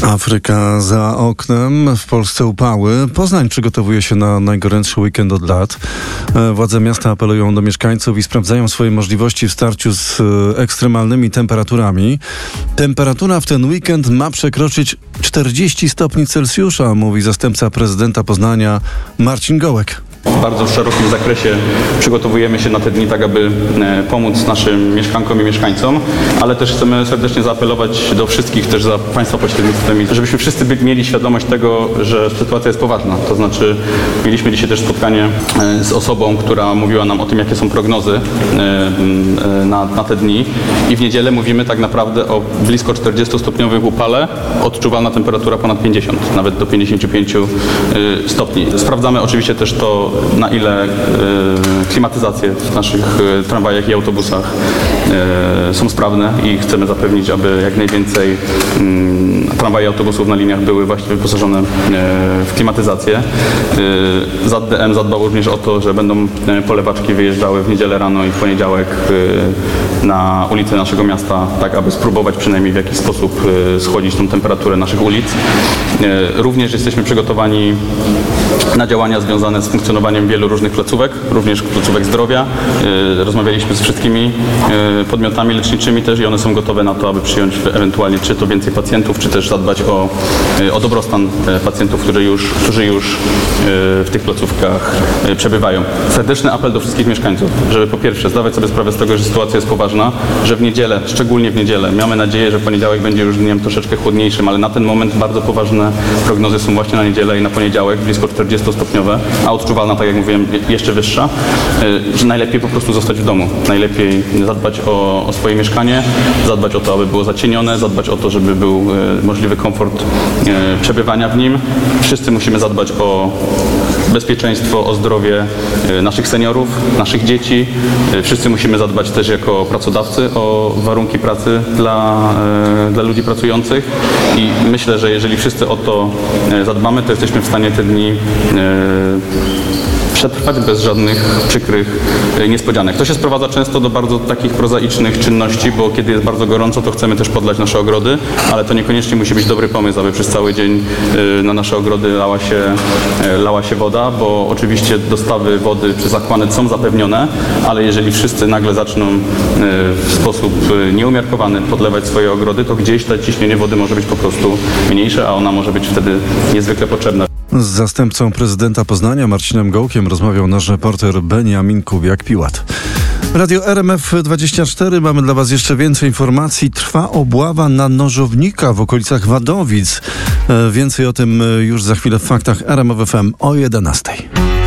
Afryka za oknem, w Polsce upały. Poznań przygotowuje się na najgorętszy weekend od lat. Władze miasta apelują do mieszkańców i sprawdzają swoje możliwości w starciu z ekstremalnymi temperaturami. Temperatura w ten weekend ma przekroczyć 40 stopni Celsjusza, mówi zastępca prezydenta Poznania Marcin Gołek. W bardzo szerokim zakresie przygotowujemy się na te dni tak, aby pomóc naszym mieszkankom i mieszkańcom, ale też chcemy serdecznie zaapelować do wszystkich, też za Państwa pośrednictwem, żebyśmy wszyscy mieli świadomość tego, że sytuacja jest poważna. To znaczy mieliśmy dzisiaj też spotkanie z osobą, która mówiła nam o tym, jakie są prognozy na te dni i w niedzielę mówimy tak naprawdę o blisko 40-stopniowym upale, odczuwalna temperatura ponad 50, nawet do 55 stopni. Sprawdzamy oczywiście też to, na ile klimatyzacje w naszych tramwajach i autobusach są sprawne i chcemy zapewnić, aby jak najwięcej tramwaje i autobusów na liniach były właśnie wyposażone w klimatyzację. ZDM zadbał również o to, że będą polewaczki wyjeżdżały w niedzielę rano i w poniedziałek na ulice naszego miasta, tak aby spróbować przynajmniej w jakiś sposób schłodzić tą temperaturę naszych ulic. Również jesteśmy przygotowani na działania związane z funkcjonowaniem wielu różnych placówek, również placówek zdrowia. Rozmawialiśmy z wszystkimi podmiotami leczniczymi też i one są gotowe na to, aby przyjąć ewentualnie czy to więcej pacjentów, czy też zadbać o dobrostan pacjentów, którzy już w tych placówkach przebywają. Serdeczny apel do wszystkich mieszkańców, żeby po pierwsze zdawać sobie sprawę z tego, że sytuacja jest poważna, że w niedzielę, szczególnie w niedzielę, mamy nadzieję, że poniedziałek będzie już dniem troszeczkę chłodniejszym, ale na ten moment bardzo poważne prognozy są właśnie na niedzielę i na poniedziałek, blisko 40-stopniowe, a odczuwalna, tak jak mówiłem, jeszcze wyższa, że najlepiej po prostu zostać w domu. Najlepiej zadbać o swoje mieszkanie, zadbać o to, aby było zacienione, zadbać o to, żeby był możliwy komfort przebywania w nim. Wszyscy musimy zadbać o bezpieczeństwo, o zdrowie naszych seniorów, naszych dzieci. Wszyscy musimy zadbać też jako pracodawcy o warunki pracy dla ludzi pracujących i myślę, że jeżeli wszyscy o to zadbamy, to jesteśmy w stanie te dni przetrwać bez żadnych przykrych niespodzianek. To się sprowadza często do bardzo takich prozaicznych czynności, bo kiedy jest bardzo gorąco, to chcemy też podlać nasze ogrody, ale to niekoniecznie musi być dobry pomysł, aby przez cały dzień na nasze ogrody lała się woda, bo oczywiście dostawy wody przez Aquanet są zapewnione, ale jeżeli wszyscy nagle zaczną w sposób nieumiarkowany podlewać swoje ogrody, to gdzieś to ciśnienie wody może być po prostu mniejsze, a ona może być wtedy niezwykle potrzebna. Z zastępcą prezydenta Poznania Marcinem Gołkiem rozmawiał nasz reporter Beniamin Kubiak-Piłat. Radio RMF24. Mamy dla Was jeszcze więcej informacji. Trwa obława na nożownika w okolicach Wadowic. Więcej o tym już za chwilę w faktach RMF FM o 11:00.